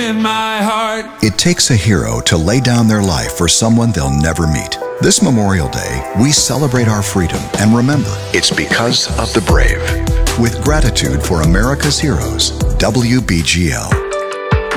in my heart. It takes a hero to lay down their life for someone they'll never meet. This Memorial Day, we celebrate our freedom and remember, it's because of the brave. With gratitude for America's heroes, WBGL.